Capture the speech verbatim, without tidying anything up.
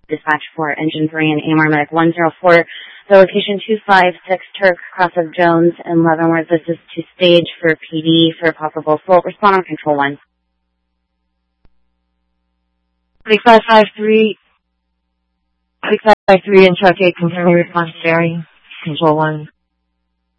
dispatch for engine three and A M R Medic one zero four, the location two five six Turk, cross of Jones and Leavenworth. This is to stage for P D for possible full. Respond on control one. thirty-five five three, thirty-five five three and truck eight, confirming response bearing, control one.